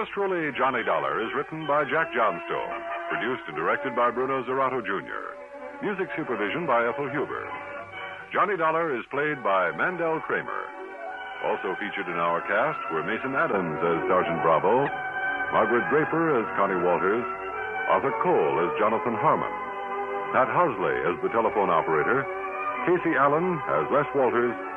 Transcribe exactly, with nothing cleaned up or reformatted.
Yours truly, Johnny Dollar, is written by Jack Johnstone. Produced and directed by Bruno Zerato, Junior Music supervision by Ethel Huber. Johnny Dollar is played by Mandel Kramer. Also featured in our cast were Mason Adams as Sergeant Bravo, Margaret Draper as Connie Walters, Arthur Cole as Jonathan Harmon, Pat Hosley as the telephone operator, Casey Allen as Les Walters,